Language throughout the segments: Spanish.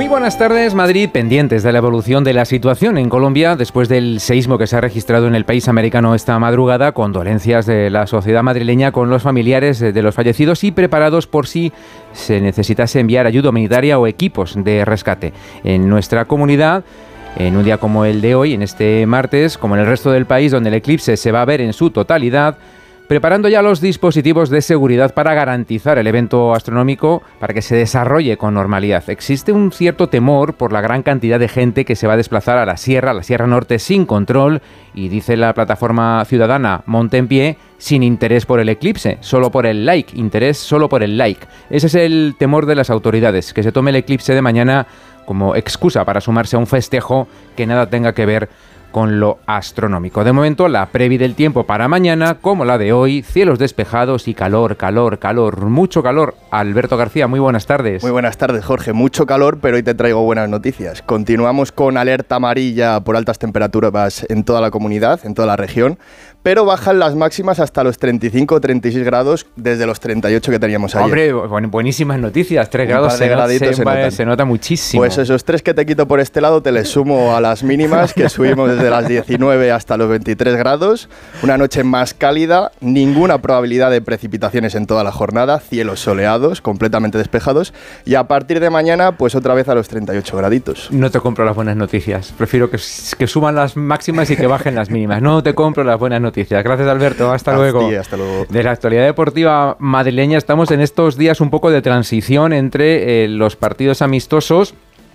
Muy buenas tardes, Madrid. Pendientes de la evolución de la situación en Colombia después del seísmo que se ha registrado en el país americano esta madrugada. Condolencias de la sociedad madrileña con los familiares de los fallecidos y preparados por si se necesitase enviar ayuda humanitaria o equipos de rescate. En nuestra comunidad, en un día como el de hoy, en este martes, como en el resto del país donde el eclipse se va a ver en su totalidad, preparando ya los dispositivos de seguridad para garantizar el evento astronómico para que se desarrolle con normalidad. Existe un cierto temor por la gran cantidad de gente que se va a desplazar a la Sierra Norte sin control y, dice la plataforma ciudadana Monte en Pie, sin interés por el eclipse, solo por el like, interés solo por el like. Ese es el temor de las autoridades, que se tome el eclipse de mañana como excusa para sumarse a un festejo que nada tenga que ver con lo astronómico. De momento, la previ del tiempo para mañana, como la de hoy, cielos despejados y calor, mucho calor. Alberto García, muy buenas tardes. Muy buenas tardes, Jorge. Mucho calor, pero hoy te traigo buenas noticias. Continuamos con alerta amarilla por altas temperaturas en toda la comunidad, en toda la región, pero bajan las máximas hasta los 35 o 36 grados desde los 38 que teníamos ayer. Hombre, buenísimas noticias, 3 grados se nota muchísimo. Pues esos 3 que te quito por este lado te les sumo a las mínimas, que subimos desde las 19 hasta los 23 grados, una noche más cálida, ninguna probabilidad de precipitaciones en toda la jornada, cielos soleados, completamente despejados, y a partir de mañana, pues otra vez a los 38 graditos. No te compro las buenas noticias, prefiero que suban las máximas y que bajen las mínimas, no te compro las buenas noticias. Gracias, Alberto, hasta luego. Sí, hasta luego. De la actualidad deportiva madrileña, estamos en estos días un poco de transición entre los partidos amistosos,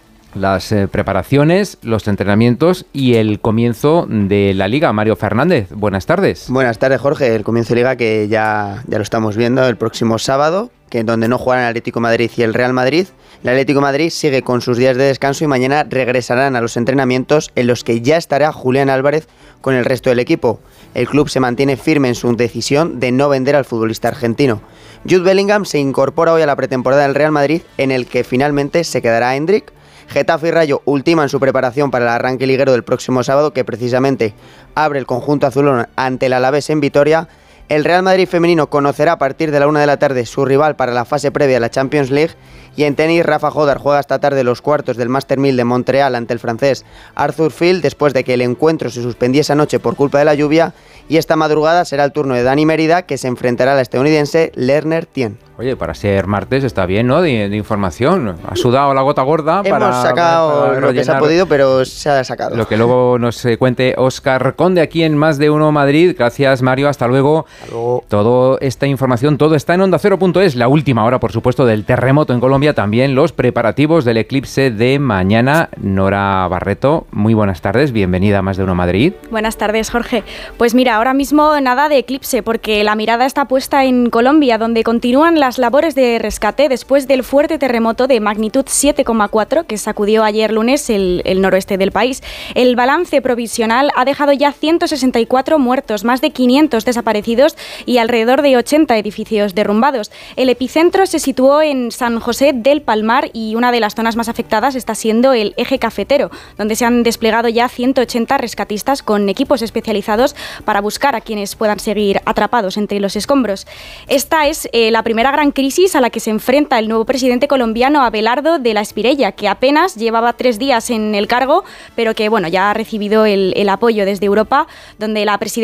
las preparaciones, los entrenamientos y el comienzo de la Liga. Mario Fernández, buenas tardes. Buenas tardes, Jorge. El comienzo de Liga que ya lo estamos viendo el próximo sábado, que en donde no jugarán el Atlético de Madrid y el Real Madrid. El Atlético de Madrid sigue con sus días de descanso y mañana regresarán a los entrenamientos en los que ya estará Julián Álvarez con el resto del equipo. El club se mantiene firme en su decisión de no vender al futbolista argentino. Jude Bellingham se incorpora hoy a la pretemporada del Real Madrid, en el que finalmente se quedará Hendrik. Getafe y Rayo ultiman su preparación para el arranque liguero del próximo sábado, que precisamente abre el conjunto azulón ante el Alavés en Vitoria. El Real Madrid femenino conocerá a partir de la 1 de la tarde su rival para la fase previa a la Champions League. Y en tenis, Rafa Jodar juega esta tarde los cuartos del Master 1000 de Montreal ante el francés Arthur Field, después de que el encuentro se suspendiese anoche por culpa de la lluvia. Y esta madrugada será el turno de Dani Mérida, que se enfrentará al estadounidense Lerner Tien. Oye, para ser martes está bien, ¿no? De información. Ha sudado la gota gorda. Hemos sacado lo que se ha podido, pero se ha sacado. Lo que luego nos cuente Óscar Conde aquí en Más de Uno Madrid. Gracias, Mario. Hasta luego. Hasta luego. Toda esta información, todo está en OndaCero.es. La última hora, por supuesto, del terremoto en Colombia. También los preparativos del eclipse de mañana. Nora Barreto, muy buenas tardes. Bienvenida a Más de Uno Madrid. Buenas tardes, Jorge. Pues mira, ahora mismo nada de eclipse, porque la mirada está puesta en Colombia, donde continúan las labores de rescate después del fuerte terremoto de magnitud 7,4 que sacudió ayer lunes el noroeste del país. El balance provisional ha dejado ya 164 muertos, más de 500 desaparecidos y alrededor de 80 edificios derrumbados. El epicentro se situó en San José del Palmar y una de las zonas más afectadas está siendo el eje cafetero, donde se han desplegado ya 180 rescatistas con equipos especializados para buscar a quienes puedan seguir atrapados entre los escombros. Esta es la primera gran crisis a la que se enfrenta el nuevo presidente colombiano Abelardo de la Espriella, que apenas llevaba 3 días en el cargo, pero que ya ha recibido el apoyo desde Europa, donde la presidenta